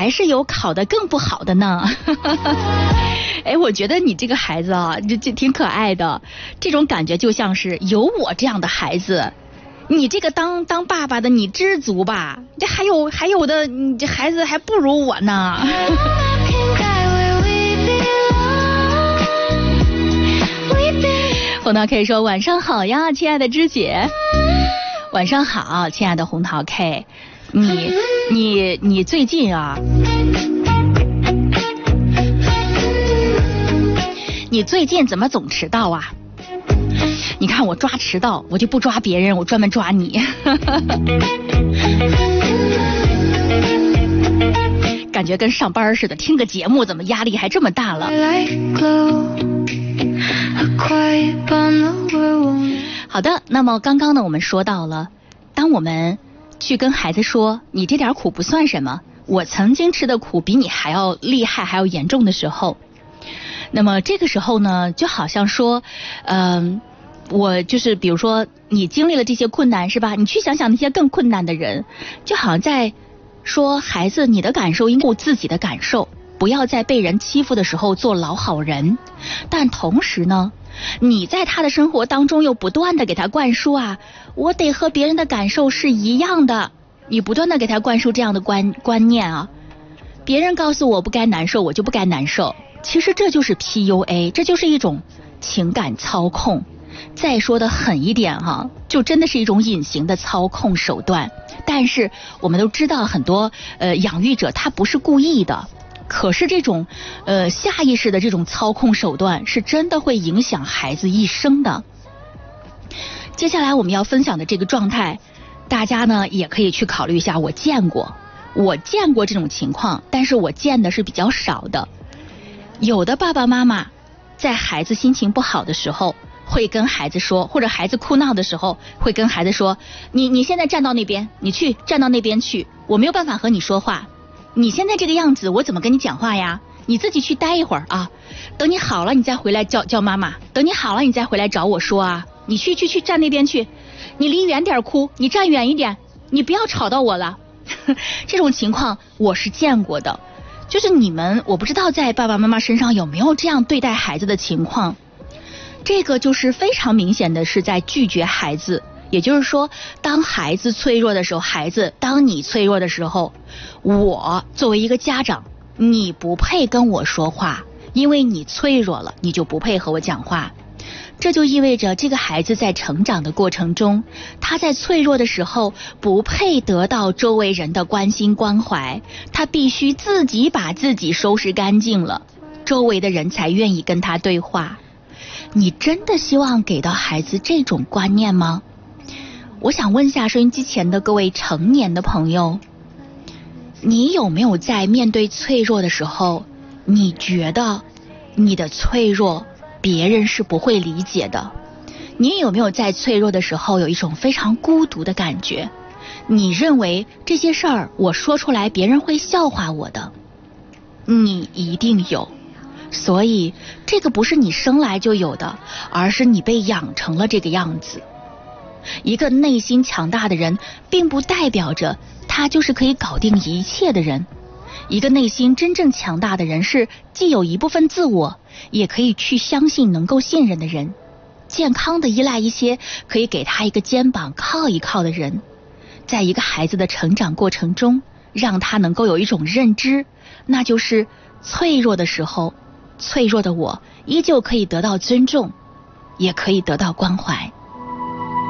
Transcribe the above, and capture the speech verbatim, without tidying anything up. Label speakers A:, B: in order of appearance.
A: 还是有考得更不好的呢。哎，我觉得你这个孩子啊，这这挺可爱的，这种感觉就像是有我这样的孩子，你这个当当爸爸的你知足吧，这还有还有的，你这孩子还不如我呢。红桃 K 说晚上好呀，亲爱的芝姐。晚上好，亲爱的红桃 K。你你你最近啊，你最近怎么总迟到啊？你看我抓迟到，我就不抓别人，我专门抓你。感觉跟上班似的，听个节目怎么压力还这么大了？好的，那么刚刚呢，我们说到了，当我们去跟孩子说你这点苦不算什么，我曾经吃的苦比你还要厉害还要严重的时候，那么这个时候呢，就好像说嗯、呃，我就是比如说你经历了这些困难是吧，你去想想那些更困难的人，就好像在说孩子，你的感受应顾自己的感受，不要在被人欺负的时候做老好人。但同时呢，你在他的生活当中又不断的给他灌输啊，我得和别人的感受是一样的，你不断的给他灌输这样的观观念啊，别人告诉我不该难受，我就不该难受。其实这就是 P U A， 这就是一种情感操控。再说的狠一点哈、啊，就真的是一种隐形的操控手段。但是我们都知道，很多呃养育者他不是故意的，可是这种呃下意识的这种操控手段是真的会影响孩子一生的。接下来我们要分享的这个状态，大家呢也可以去考虑一下。我见过，我见过这种情况，但是我见的是比较少的。有的爸爸妈妈在孩子心情不好的时候，会跟孩子说，或者孩子哭闹的时候，会跟孩子说，你你现在站到那边，你去站到那边去，我没有办法和你说话，你现在这个样子我怎么跟你讲话呀，你自己去待一会儿啊，等你好了你再回来叫叫妈妈，等你好了你再回来找我说啊，你去去去站那边去，你离远点哭，你站远一点，你不要吵到我了。这种情况我是见过的，就是你们，我不知道在爸爸妈妈身上有没有这样对待孩子的情况。这个就是非常明显的是在拒绝孩子，也就是说，当孩子脆弱的时候，孩子当你脆弱的时候，我作为一个家长，你不配跟我说话，因为你脆弱了，你就不配和我讲话。这就意味着这个孩子在成长的过程中，他在脆弱的时候不配得到周围人的关心关怀，他必须自己把自己收拾干净了，周围的人才愿意跟他对话。你真的希望给到孩子这种观念吗？我想问下收音机前的各位成年的朋友，你有没有在面对脆弱的时候，你觉得你的脆弱别人是不会理解的？你有没有在脆弱的时候有一种非常孤独的感觉？你认为这些事儿我说出来别人会笑话我的？你一定有。所以这个不是你生来就有的，而是你被养成了这个样子。一个内心强大的人，并不代表着他就是可以搞定一切的人。一个内心真正强大的人，是既有一部分自我，也可以去相信能够信任的人，健康的依赖一些可以给他一个肩膀靠一靠的人。在一个孩子的成长过程中，让他能够有一种认知，那就是脆弱的时候，脆弱的我依旧可以得到尊重，也可以得到关怀。